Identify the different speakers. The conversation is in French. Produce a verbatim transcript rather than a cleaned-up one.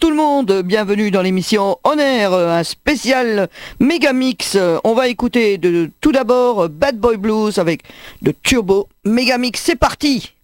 Speaker 1: tout le monde, bienvenue dans l'émission On Air, un spécial Megamix. On va écouter de, tout d'abord Bad Boy Blues avec de Turbo Megamix, c'est parti!